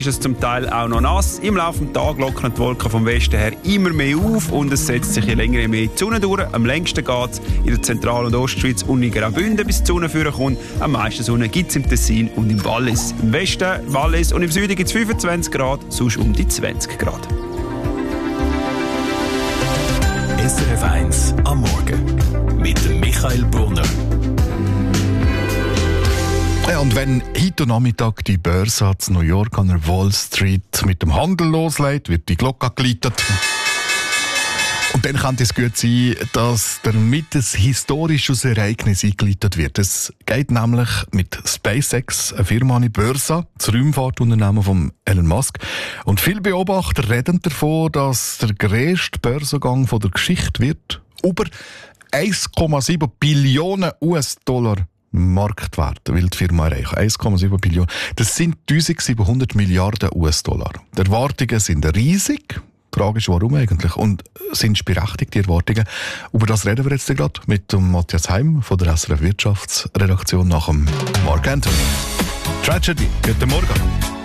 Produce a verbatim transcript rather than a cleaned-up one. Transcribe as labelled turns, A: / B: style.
A: ist es zum Teil auch noch nass. Im Laufe des Tages lockern die Wolken vom Westen her immer mehr auf und es setzt sich je länger je mehr die Sonne durch. Am längsten geht es in der Zentral- und Ostschweiz und in Graubünden, bis die Sonne vorkommt. Am meisten Sonne gibt es im Tessin und im Wallis. Im Westen, Wallis und im Süden gibt es fünfundzwanzig Grad, sonst um die zwanzig Grad.
B: S R F eins am Morgen mit dem Michael Brunner.
C: Ja, und wenn heute Nachmittag die Börse zu New York an der Wall Street mit dem Handel loslegt, wird die Glocke geläutet. Und dann kann es gut sein, dass damit ein historisches Ereignis eingeleitet wird. Es geht nämlich mit SpaceX, eine Firma an die Börse, das Raumfahrtunternehmen von Elon Musk. Und viele Beobachter reden davon, dass der grösste Börsengang der Geschichte wird. Über eins Komma sieben Billionen U S-Dollar Marktwert will die Firma erreichen. eins Komma sieben Billionen. Das sind eintausendsiebenhundert Milliarden U S-Dollar. Die Erwartungen sind riesig. Die Frage ist, warum eigentlich? Und sind es berechtigte Erwartungen? Über das reden wir jetzt gerade mit dem Matthias Heim von der S R F Wirtschaftsredaktion nach dem Mark Anthony. Tragedy. Guten Morgen.